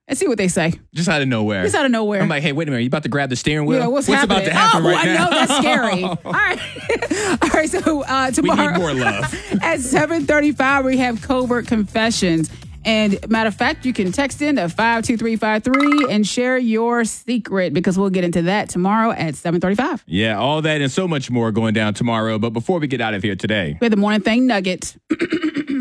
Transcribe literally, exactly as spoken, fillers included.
and see what they say. Just out of nowhere. Just out of nowhere. I'm like, hey, wait a minute. You about to grab the steering wheel? Yeah, what's, what's happening? about to happen oh, right I now? know. That's scary. All right. All right. So uh, tomorrow. We need more love. At seven thirty-five, we have Covert Confessions. And matter of fact, you can text in to five two three five three and share your secret because we'll get into that tomorrow at seven thirty-five. Yeah, all that and so much more going down tomorrow. But before we get out of here today. We have the Morning Thing Nugget.